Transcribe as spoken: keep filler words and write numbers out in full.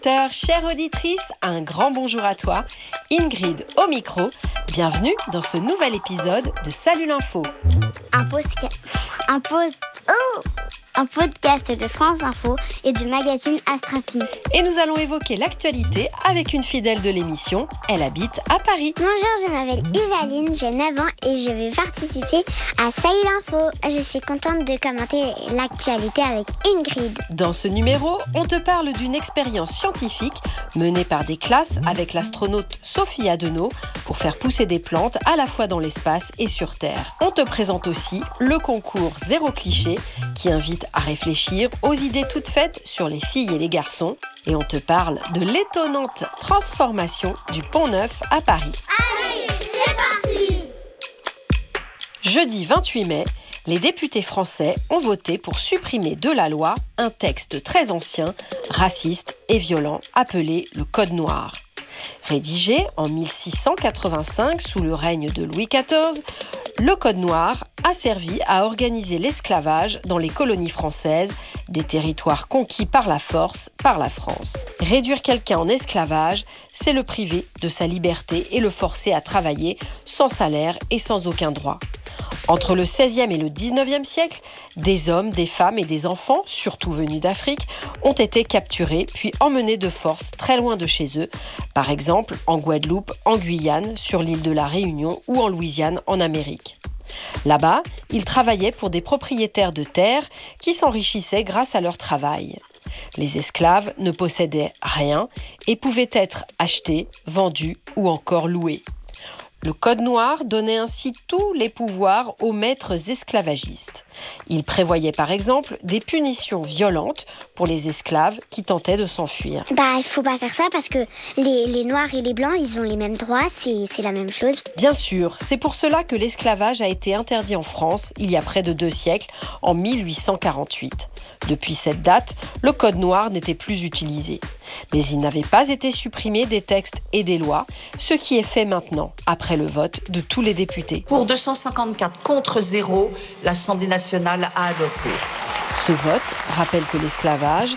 auditeur, chère auditrice, un grand bonjour à toi. Ingrid au micro. Bienvenue dans ce nouvel épisode de Salut l'info. Un posca... Un pose... Oh Un podcast de France Info et du magazine Astrafin. Et nous allons évoquer l'actualité avec une fidèle de l'émission. Elle habite à Paris. Bonjour, je m'appelle Isaline, j'ai neuf ans et je vais participer à Salut l'info. Je suis contente de commenter l'actualité avec Ingrid. Dans ce numéro, on te parle d'une expérience scientifique menée par des classes avec l'astronaute Sophie Adenau pour faire pousser des plantes à la fois dans l'espace et sur Terre. On te présente aussi le concours Zéro Cliché qui invite à réfléchir aux idées toutes faites sur les filles et les garçons. Et on te parle de l'étonnante transformation du Pont-Neuf à Paris. Allez, c'est parti! Jeudi vingt-huit mai, les députés français ont voté pour supprimer de la loi un texte très ancien, raciste et violent, appelé le Code noir. Rédigé en mille six cent quatre-vingt-cinq sous le règne de Louis quatorze, le Code noir a servi à organiser l'esclavage dans les colonies françaises, des territoires conquis par la force par la France. Réduire quelqu'un en esclavage, c'est le priver de sa liberté et le forcer à travailler sans salaire et sans aucun droit. Entre le seizième et le dix-neuvième siècle, des hommes, des femmes et des enfants, surtout venus d'Afrique, ont été capturés puis emmenés de force très loin de chez eux, par exemple en Guadeloupe, en Guyane, sur l'île de la Réunion ou en Louisiane en Amérique. Là-bas, ils travaillaient pour des propriétaires de terres qui s'enrichissaient grâce à leur travail. Les esclaves ne possédaient rien et pouvaient être achetés, vendus ou encore loués. Le Code noir donnait ainsi tous les pouvoirs aux maîtres esclavagistes. Il prévoyait par exemple des punitions violentes pour les esclaves qui tentaient de s'enfuir. Bah, il faut pas faire ça parce que les, les noirs et les blancs, ils ont les mêmes droits, c'est, c'est la même chose. Bien sûr, c'est pour cela que l'esclavage a été interdit en France il y a près de deux siècles, en mille huit cent quarante-huit. Depuis cette date, le Code noir n'était plus utilisé. Mais il n'avait pas été supprimé des textes et des lois, ce qui est fait maintenant, après le vote de tous les députés. Pour deux cent cinquante-quatre contre zéro, l'Assemblée nationale a adopté. Ce vote rappelle que l'esclavage